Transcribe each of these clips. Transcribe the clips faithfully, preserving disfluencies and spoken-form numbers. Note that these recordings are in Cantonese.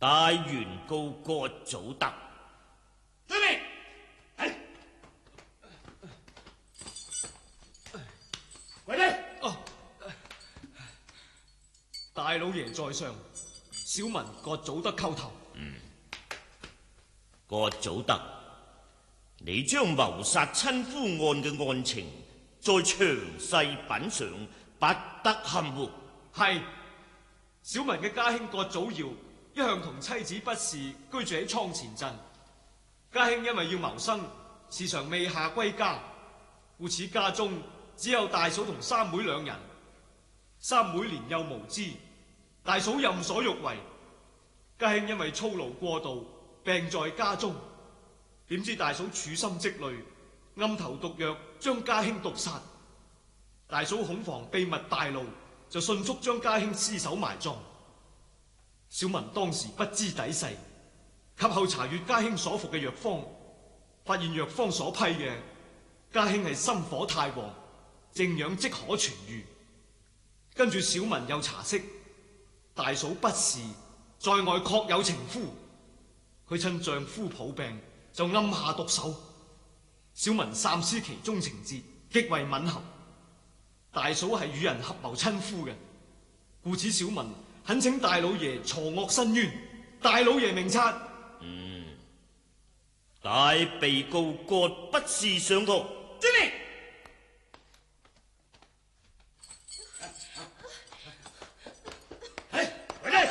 大原告郭祖德。 遵命。係。跪低。 哦，大老爺在上，小民郭祖德叩頭。 嗯，郭祖德，你將謀殺親夫案嘅案情再詳細品嘗，不得含糊。 係，小民嘅家兄郭祖堯一向同妻子不氏居住喺倉前鎮。家兄因為要謀生，時常未下歸家，故此家中只有大嫂同三妹兩人。三妹年幼無知，大嫂任所欲為。家兄因為操勞過度，病在家中。點知大嫂處心積慮，暗投毒藥將家兄毒殺。大嫂恐防秘密大露，就迅速將家兄屍首埋葬。小民當時不知底細，及後查閱家兄所服嘅藥方，發現藥方所批嘅家兄係心火太旺，靜養即可痊愈。跟住小民又查識，大嫂不是在外確有情夫，佢趁丈夫抱病就暗下毒手。小民三思其中情節，極為吻合。大嫂係與人合謀親夫嘅，故此小民懇請大老爺鋤惡申冤。大老爺明察。 嗯，大被告郭不是上堂。 遵命。係，跪低。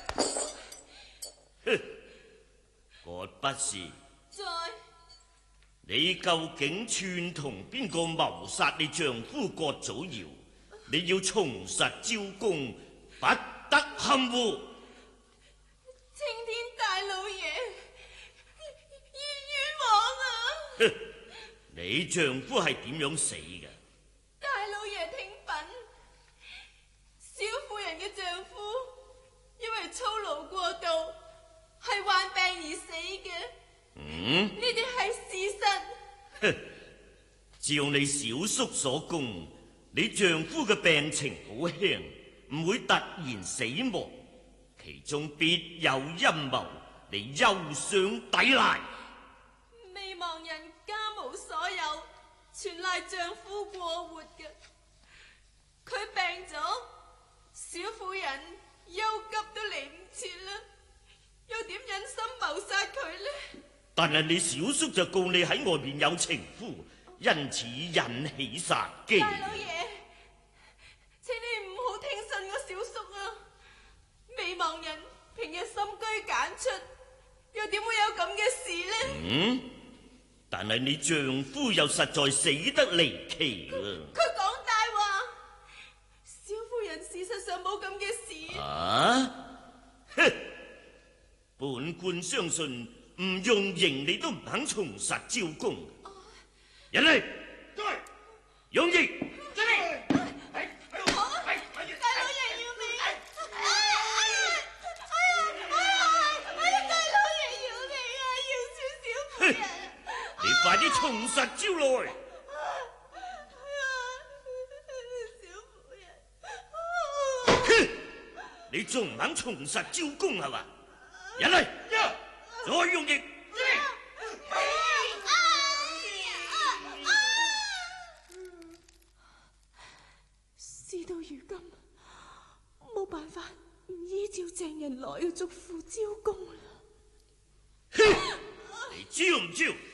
哼，郭不是。 在。 你究竟串同邊個謀殺你丈夫郭祖堯？你要從實招供，不得含糊。 青天大老爺，冤枉啊！ 哼，你丈夫係點樣死嘅？ 大老爺聽稟，小婦人嘅丈夫因為操勞過度，係患病而死嘅。 嗯， 呢啲係事實。 哼，照你小叔所供，你丈夫嘅病情好輕，唔會突然死亡，其中必有陰謀，你休想抵賴。 未亡人家無所有，全賴丈夫過活嘅。佢病咗，小婦人憂急都嚟唔切啦，又點忍心謀殺佢呢？ 但係你小叔就告你喺外面有情夫，因此引起殺機。 大老爺，請你唔好聽信我小叔啊！未亡人平日深居簡出，又點會有咁嘅事呢？ 嗯，但係你丈夫又實在死得離奇啊！ 佢講大話，小婦人事實上冇咁嘅事。 啊？哼！本官相信唔用刑你都唔肯從實招供。人嚟， 在。 用刑。 遵命。 好啊，大老爺要命！哎呀哎呀哎呀哎呀哎呀！大老爺要命啊！要恕小婦人。 你快啲從實招來。 小婦人。 哼！你仲唔肯從實招供係嘛？人嚟，再用刑。 事到如今，冇辦法唔依照證人來嘅囑咐招供啦。 哼！你招唔招？